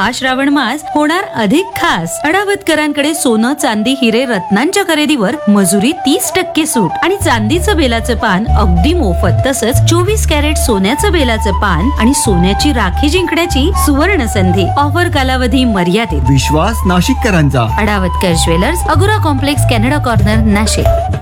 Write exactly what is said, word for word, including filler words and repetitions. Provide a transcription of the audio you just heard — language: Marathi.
हा श्रावण मास होणार अधिक खास. अडावतकरांकडे सोनं, चांदी, हिरे, रत्नांच्या खरेदीवर मजुरी तीस टक्के सूट आणि चांदीचं बेलाचं पान अगदी मोफत. तसंच चोवीस कॅरेट सोन्याचं बेलाचं पान आणि सोन्याची राखी जिंकण्याची सुवर्ण संधी. ऑफर कालावधी मर्यादित. विश्वास नाशिककरांचा. अडावतकर jewellers, अगुरा complex, Canada corner, Nashik.